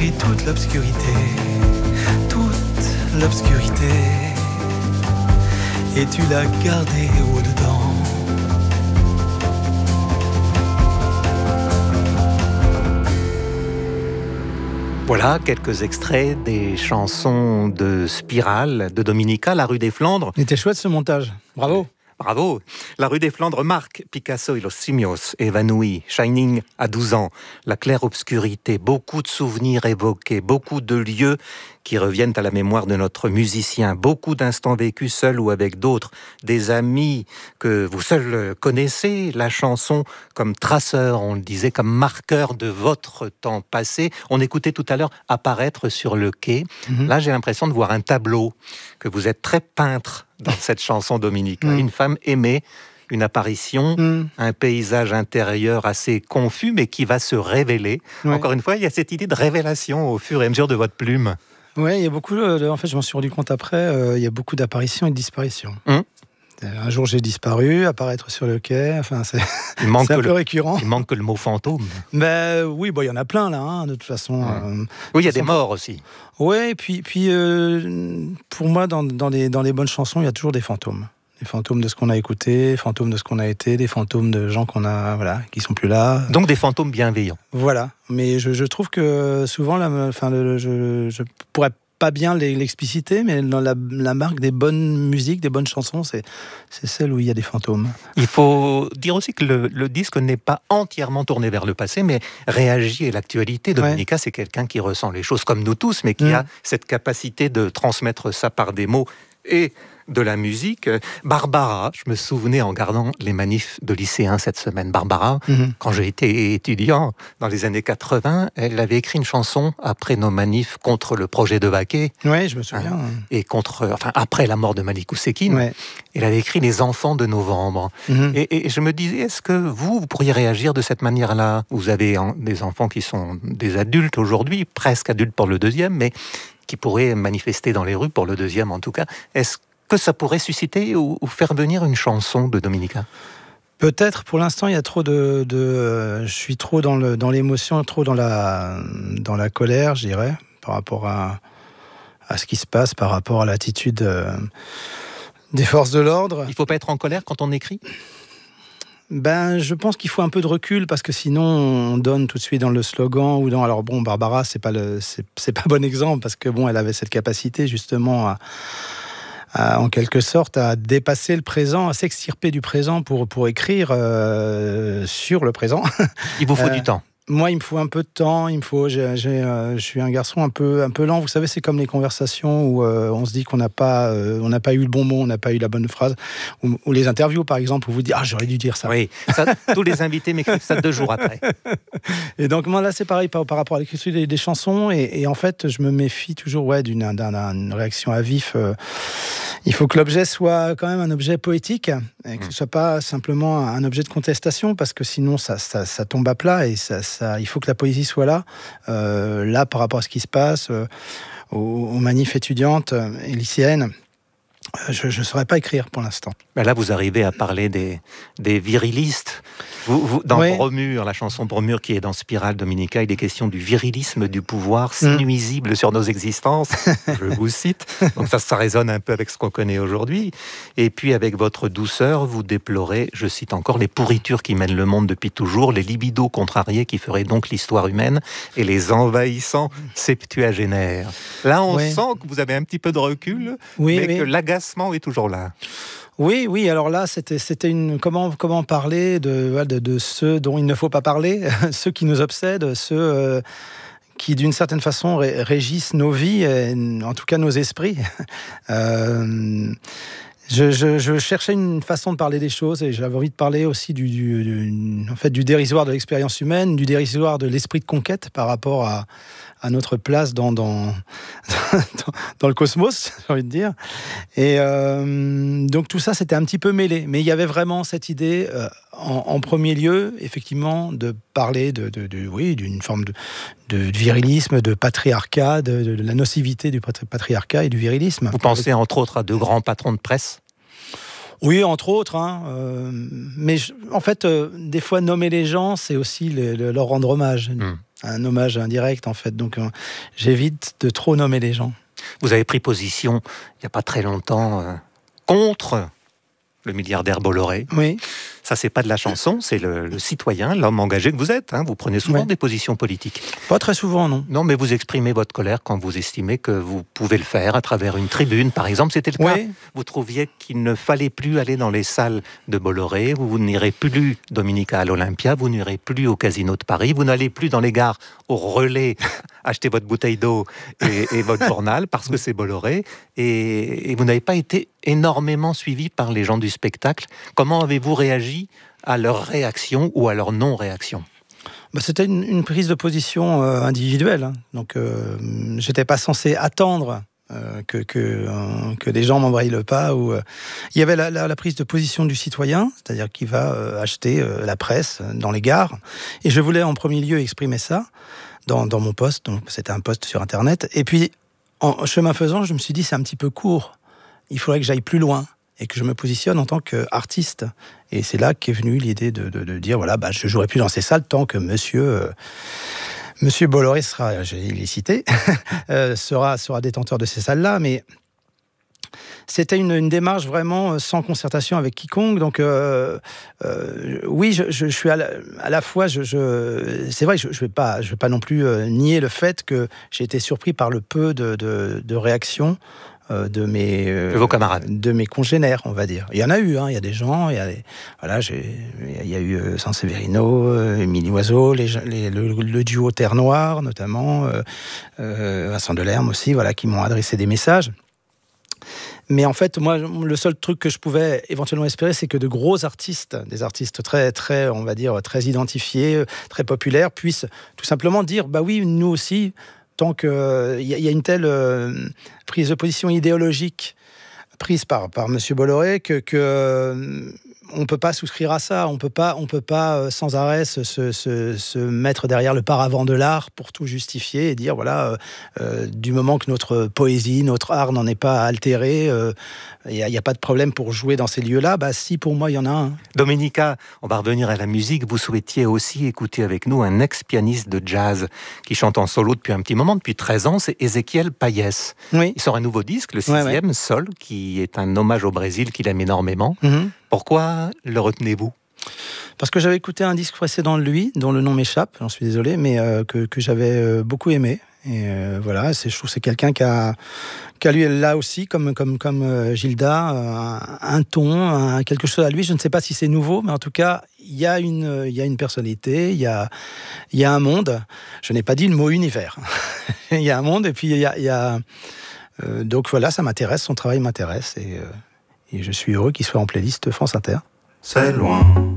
pris toute l'obscurité, et tu l'as gardée au-dedans. Voilà quelques extraits des chansons de Spirale de Dominica, La rue des Flandres. Il était chouette ce montage, bravo. Bravo. La rue des Flandres marque Picasso et Los Simios, évanoui, Shining à 12 ans, la claire obscurité, beaucoup de souvenirs évoqués, beaucoup de lieux qui reviennent à la mémoire de notre musicien, beaucoup d'instants vécus seuls ou avec d'autres, des amis que vous seuls connaissez, la chanson comme traceur, on le disait, comme marqueur de votre temps passé. On écoutait tout à l'heure Apparaître sur le quai. Là, j'ai l'impression de voir un tableau, que vous êtes très peintre dans cette chanson Dominica. Une femme aimée, une apparition, un paysage intérieur assez confus, mais qui va se révéler. Ouais. Encore une fois, il y a cette idée de révélation au fur et à mesure de votre plume. Oui, il y a beaucoup, en fait, je m'en suis rendu compte après, il y a beaucoup d'apparitions et de disparitions. Un jour, j'ai disparu, apparaître sur le quai, enfin, c'est un peu récurrent. Il manque que le mot fantôme. Ben, oui, il y en a plein, là, de toute façon. Oui, il y a des morts aussi. Oui, et puis pour moi, dans les bonnes chansons, il y a toujours des fantômes. Des fantômes de ce qu'on a écouté, des fantômes de ce qu'on a été, des fantômes de gens qui sont plus là. Donc des fantômes bienveillants. Voilà, mais je trouve que souvent, je pourrais pas bien l'expliciter, mais dans la marque des bonnes musiques, des bonnes chansons, c'est celle où il y a des fantômes. Il faut dire aussi que le disque n'est pas entièrement tourné vers le passé, mais réagit à l'actualité. Dominica, c'est quelqu'un qui ressent les choses comme nous tous, mais qui a cette capacité de transmettre ça par des mots et de la musique. Barbara, je me souvenais en regardant les manifs de lycéens cette semaine. Barbara, quand j'ai été étudiant dans les années 80, elle avait écrit une chanson après nos manifs contre le projet de Baquet. Oui, je me souviens. Et après la mort de Malik Oussekine. Ouais. Elle avait écrit Les enfants de novembre. Et je me disais, est-ce que vous pourriez réagir de cette manière-là? Vous avez des enfants qui sont des adultes aujourd'hui, presque adultes pour le deuxième, mais qui pourraient manifester dans les rues pour le deuxième en tout cas. Est-ce que ça pourrait susciter ou faire venir une chanson de Dominica? Peut-être, pour l'instant, il y a trop je suis trop dans l'émotion, trop dans la colère, je dirais, par rapport à ce qui se passe, par rapport à l'attitude des forces de l'ordre. Il ne faut pas être en colère quand on écrit? Ben, je pense qu'il faut un peu de recul, parce que sinon on donne tout de suite dans le slogan ou dans. Alors bon, Barbara, c'est pas bon exemple, parce que elle avait cette capacité justement en quelque sorte à dépasser le présent, à s'extirper du présent pour écrire sur le présent. Il vous faut du temps. Moi, il me faut un peu de temps. Je suis un garçon un peu lent. Vous savez, c'est comme les conversations où on se dit qu'on n'a pas eu le bon mot, on n'a pas eu la bonne phrase, ou les interviews, par exemple, où vous dites j'aurais dû dire ça. Oui, ça, tous les invités m'écrivent ça 2 jours après. Et donc moi là, c'est pareil par rapport à l'écriture des chansons. Et en fait, je me méfie toujours d'une réaction à vif. Il faut que l'objet soit quand même un objet poétique, et que ce soit pas simplement un objet de contestation, parce que sinon ça tombe à plat, et il faut que la poésie soit là. Là, par rapport à ce qui se passe aux manifs étudiantes et lycéennes, je ne saurais pas écrire pour l'instant. Ben là, vous arrivez à parler des virilistes. Dans Bromure, la chanson Bromure qui est dans Spirale Dominica, il est question du virilisme du pouvoir, si nuisible sur nos existences. Je vous cite. Donc ça résonne un peu avec ce qu'on connaît aujourd'hui. Et puis avec votre douceur, vous déplorez, je cite encore, les pourritures qui mènent le monde depuis toujours, les libidos contrariés qui feraient donc l'histoire humaine, et les envahissants septuagénaires. Là, on sent que vous avez un petit peu de recul, mais que l'agacement est toujours là. Oui, alors là, c'était comment parler de ceux dont il ne faut pas parler, ceux qui nous obsèdent, ceux qui, d'une certaine façon, régissent nos vies, en tout cas nos esprits. Je cherchais une façon de parler des choses, et j'avais envie de parler aussi du dérisoire de l'expérience humaine, du dérisoire de l'esprit de conquête par rapport à notre place dans le cosmos, j'ai envie de dire. Et donc tout ça, c'était un petit peu mêlé. Mais il y avait vraiment cette idée, en premier lieu, effectivement, de parler d'une forme de virilisme, de patriarcat, de la nocivité du patriarcat et du virilisme. Vous pensez entre autres à 2 grands patrons de presse? Oui, entre autres. Mais en fait, des fois, nommer les gens, c'est aussi leur rendre hommage. un hommage indirect, en fait. Donc, j'évite de trop nommer les gens. Vous avez pris position, il n'y a pas très longtemps, contre le milliardaire Bolloré. Oui. Ça, c'est pas de la chanson, c'est le citoyen, l'homme engagé que vous êtes. Vous prenez souvent des positions politiques. Pas très souvent, non. Non, mais vous exprimez votre colère quand vous estimez que vous pouvez le faire à travers une tribune, par exemple. C'était le cas. Vous trouviez qu'il ne fallait plus aller dans les salles de Bolloré, vous n'irez plus, Dominica, à l'Olympia, vous n'irez plus au Casino de Paris, vous n'allez plus dans les gares au relais acheter votre bouteille d'eau et votre journal parce que c'est Bolloré. Et vous n'avez pas été énormément suivi par les gens du spectacle. Comment avez-vous réagi à leur réaction ou à leur non-réaction ? C'était une prise de position individuelle. Donc, j'étais pas censé attendre que des gens m'embrayent le pas. Il y avait la prise de position du citoyen, c'est-à-dire qui va acheter la presse dans les gares. Et je voulais en premier lieu exprimer ça dans mon post. Donc, c'était un post sur Internet. Et puis, en chemin faisant, je me suis dit, c'est un petit peu court. Il faudrait que j'aille plus loin et que je me positionne en tant qu'artiste. Et c'est là qu'est venue l'idée de dire, voilà, je ne jouerai plus dans ces salles tant que monsieur Bolloré sera, il est cité, sera détenteur de ces salles-là. Mais c'était une démarche vraiment sans concertation avec quiconque. Donc, oui, je suis à la fois... c'est vrai que je ne vais pas non plus nier le fait que j'ai été surpris par le peu de réactions de vos camarades, de mes congénères, on va dire. Il y en a eu, il y a des gens, il y a eu Sanseverino, Émilie Oiseau, le duo Terre Noire notamment, Vincent Delerme aussi, qui m'ont adressé des messages. Mais en fait, moi, le seul truc que je pouvais éventuellement espérer, c'est que de gros artistes, des artistes très, très, on va dire, très identifiés, très populaires, puissent tout simplement dire, oui, nous aussi, tant qu'il y a une telle prise de position idéologique prise par M. Bolloré que on ne peut pas souscrire à ça. On peut pas sans arrêt se mettre derrière le paravent de l'art pour tout justifier et dire, du moment que notre poésie, notre art n'en est pas altéré, il n'y a pas de problème pour jouer dans ces lieux-là. Si, pour moi, il y en a un. Dominica, on va revenir à la musique. Vous souhaitiez aussi écouter avec nous un ex-pianiste de jazz qui chante en solo depuis un petit moment, depuis 13 ans, c'est Ézéchiel Payès. Oui. Il sort un nouveau disque, le 6e, Sol, qui est un hommage au Brésil qu'il aime énormément. Mm-hmm. Pourquoi le retenez-vous ? Parce que j'avais écouté un disque précédent de lui, dont le nom m'échappe, j'en suis désolé, mais que j'avais beaucoup aimé. Et je trouve que c'est quelqu'un qui a lui, là aussi, comme Gilda, un ton, quelque chose à lui. Je ne sais pas si c'est nouveau, mais en tout cas, il y a une personnalité, il y a un monde. Je n'ai pas dit le mot univers. Il y a un monde, et puis il y a donc ça m'intéresse, son travail m'intéresse, et je suis heureux qu'il soit en playlist France Inter. C'est loin.